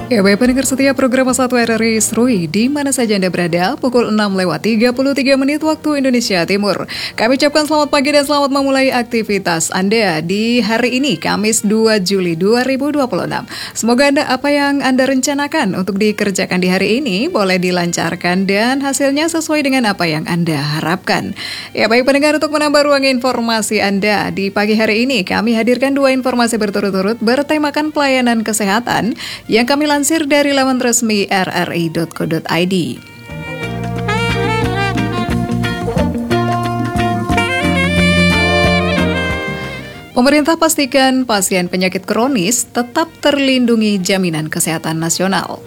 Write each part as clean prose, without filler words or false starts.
Ya, baik pendengar setia program 1 RRI Serui, di mana saja Anda berada, pukul 6:33 waktu Indonesia Timur. Kami ucapkan selamat pagi dan selamat memulai aktivitas Anda di hari ini, Kamis 2 Juli 2026. Semoga apa yang Anda rencanakan untuk dikerjakan di hari ini boleh dilancarkan dan hasilnya sesuai dengan apa yang Anda harapkan. Ya, baik pendengar, untuk menambah ruang informasi Anda di pagi hari ini, kami hadirkan dua informasi berturut-turut bertemakan pelayanan kesehatan yang kami lansir dari laman resmi rri.co.id. Pemerintah pastikan pasien penyakit kronis tetap terlindungi jaminan kesehatan nasional.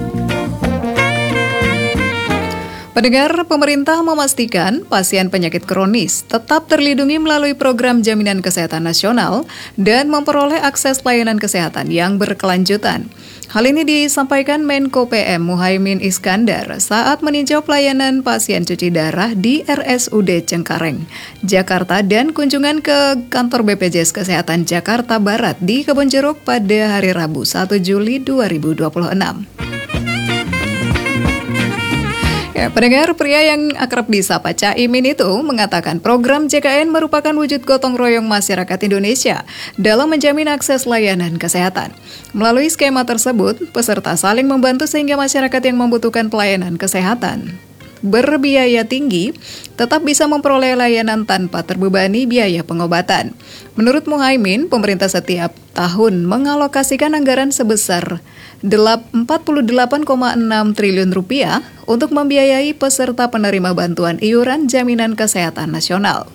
Pendengar, pemerintah memastikan pasien penyakit kronis tetap terlindungi melalui program jaminan kesehatan nasional dan memperoleh akses layanan kesehatan yang berkelanjutan. Hal ini disampaikan Menko PM Muhaimin Iskandar saat meninjau pelayanan pasien cuci darah di RSUD Cengkareng, Jakarta dan kunjungan ke kantor BPJS Kesehatan Jakarta Barat di Kebonjeruk pada hari Rabu 1 Juli 2026. Ya, pendengar, pria yang akrab disapa Caimin itu mengatakan program JKN merupakan wujud gotong royong masyarakat Indonesia dalam menjamin akses layanan kesehatan. Melalui skema tersebut, peserta saling membantu sehingga masyarakat yang membutuhkan pelayanan kesehatan berbiaya tinggi tetap bisa memperoleh layanan tanpa terbebani biaya pengobatan. Menurut Muhaimin, pemerintah setiap tahun mengalokasikan anggaran sebesar 48,6 triliun rupiah untuk membiayai peserta penerima bantuan iuran jaminan kesehatan nasional.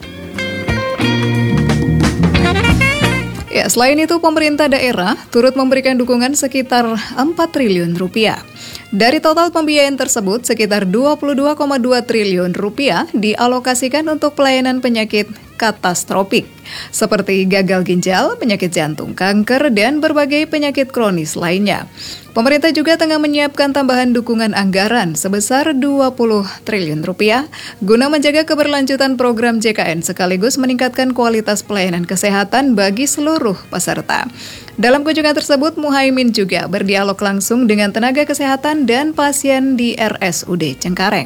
Ya, selain itu, pemerintah daerah turut memberikan dukungan sekitar 4 triliun rupiah. Dari total pembiayaan tersebut, sekitar 22,2 triliun rupiah dialokasikan untuk pelayanan penyakit katastropik, seperti gagal ginjal, penyakit jantung, kanker, dan berbagai penyakit kronis lainnya. Pemerintah juga tengah menyiapkan tambahan dukungan anggaran sebesar 20 triliun rupiah guna menjaga keberlanjutan program JKN sekaligus meningkatkan kualitas pelayanan kesehatan bagi seluruh peserta. Dalam kunjungan tersebut, Muhaimin juga berdialog langsung dengan tenaga kesehatan dan pasien di RSUD Cengkareng.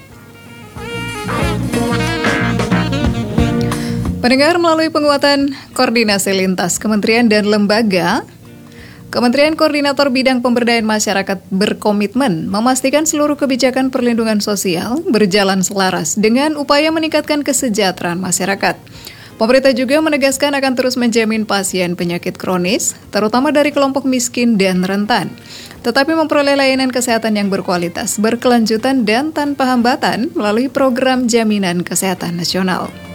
Pendengar, melalui penguatan koordinasi lintas kementerian dan lembaga, Kementerian Koordinator Bidang Pemberdayaan Masyarakat berkomitmen memastikan seluruh kebijakan perlindungan sosial berjalan selaras dengan upaya meningkatkan kesejahteraan masyarakat. Pemerintah juga menegaskan akan terus menjamin pasien penyakit kronis, terutama dari kelompok miskin dan rentan, tetapi memperoleh layanan kesehatan yang berkualitas, berkelanjutan, dan tanpa hambatan melalui program jaminan kesehatan nasional.